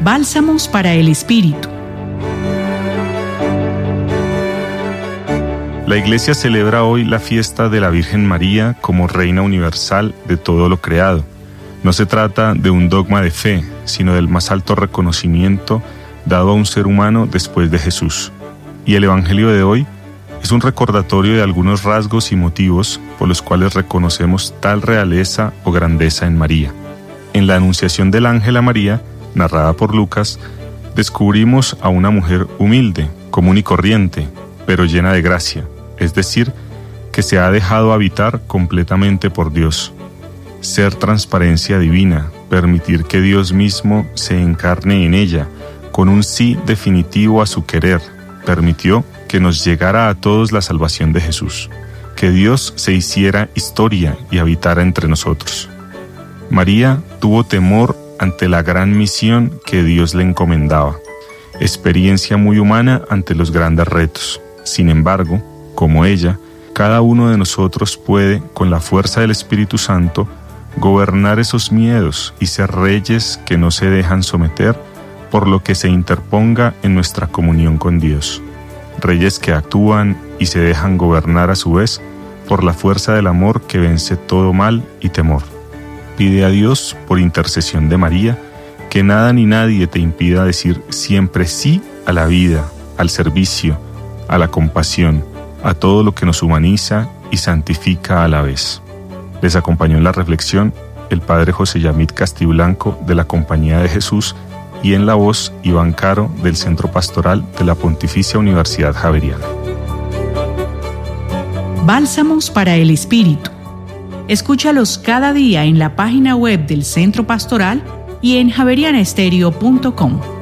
Bálsamos para el Espíritu. La Iglesia celebra hoy la fiesta de la Virgen María como Reina Universal de todo lo creado. No se trata de un dogma de fe, sino del más alto reconocimiento dado a un ser humano después de Jesús. Y el Evangelio de hoy es un recordatorio de algunos rasgos y motivos por los cuales reconocemos tal realeza o grandeza en María. En la anunciación del ángel a María, narrada por Lucas, descubrimos a una mujer humilde, común y corriente, pero llena de gracia, es decir, que se ha dejado habitar completamente por Dios. Ser transparencia divina, permitir que Dios mismo se encarne en ella, con un sí definitivo a su querer, permitió que nos llegara a todos la salvación de Jesús, que Dios se hiciera historia y habitara entre nosotros. María tuvo temor ante la gran misión que Dios le encomendaba, experiencia muy humana ante los grandes retos. Sin embargo, como ella, cada uno de nosotros puede, con la fuerza del Espíritu Santo, gobernar esos miedos y ser reyes que no se dejan someter por lo que se interponga en nuestra comunión con Dios. Reyes que actúan y se dejan gobernar a su vez por la fuerza del amor que vence todo mal y temor. Pide a Dios, por intercesión de María, que nada ni nadie te impida decir siempre sí a la vida, al servicio, a la compasión, a todo lo que nos humaniza y santifica a la vez. Les acompañó en la reflexión el Padre José Yamid Castiblanco de la Compañía de Jesús y en la voz Iván Caro del Centro Pastoral de la Pontificia Universidad Javeriana. Bálsamos para el Espíritu. Escúchalos cada día en la página web del Centro Pastoral y en javerianaestereo.com.